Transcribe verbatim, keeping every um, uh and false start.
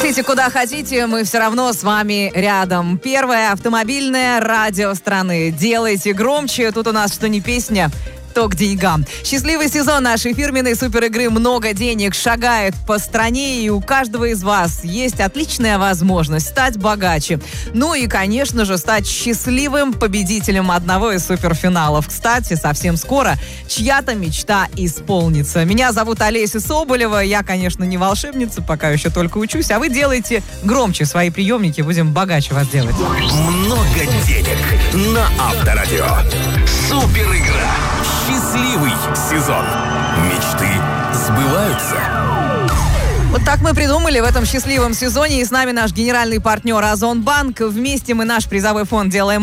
Смотрите, куда хотите, мы все равно с вами рядом. Первое автомобильное радио страны. Делайте громче. Тут у нас что не песня, то к деньгам. Счастливый сезон нашей фирменной суперигры «Много денег» шагает по стране, и у каждого из вас есть отличная возможность стать богаче. Ну и, конечно же, стать счастливым победителем одного из суперфиналов. Кстати, совсем скоро чья-то мечта исполнится. Меня зовут Олеся Соболева. Я, конечно, не волшебница, пока еще только учусь. А вы делайте громче свои приемники, будем богаче вас делать. Много денег на Авторадио. Суперигра. Счастливый сезон. Мечты сбываются. Вот так мы придумали в этом счастливом сезоне. И с нами наш генеральный партнер Озонбанк. Вместе мы наш призовой фонд делаем